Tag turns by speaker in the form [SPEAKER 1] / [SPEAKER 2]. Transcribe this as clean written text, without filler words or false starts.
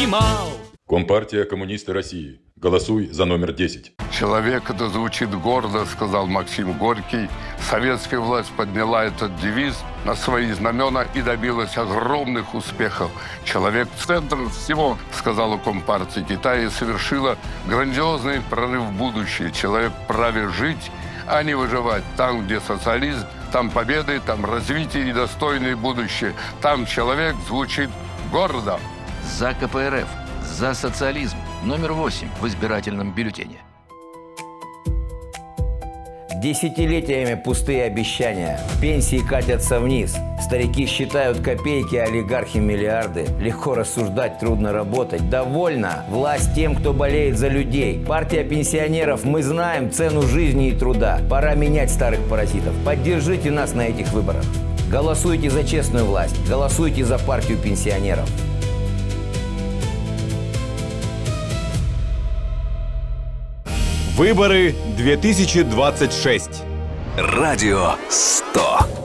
[SPEAKER 1] поймал.
[SPEAKER 2] Компартия коммунисты России. Голосуй за номер 10.
[SPEAKER 3] Человек, это звучит гордо, сказал Максим Горький. Советская власть подняла этот девиз на свои знамена и добилась огромных успехов. Человек – центр всего, сказала Компартия Китая, и совершила грандиозный прорыв в будущее. Человек вправе жить, а не выживать. Там, где социализм, там победы, там развитие и достойное будущее. Там человек звучит гордо.
[SPEAKER 4] За КПРФ, за социализм. Номер 8 в избирательном бюллетене.
[SPEAKER 5] Десятилетиями пустые обещания. Пенсии катятся вниз. Старики считают копейки, олигархи миллиарды. Легко рассуждать, трудно работать. Довольно. Власть тем, кто болеет за людей. Партия пенсионеров. Мы знаем цену жизни и труда. Пора менять старых паразитов. Поддержите нас на этих выборах. Голосуйте за честную власть. Голосуйте за партию пенсионеров.
[SPEAKER 6] Выборы 2026.
[SPEAKER 7] Радио 100.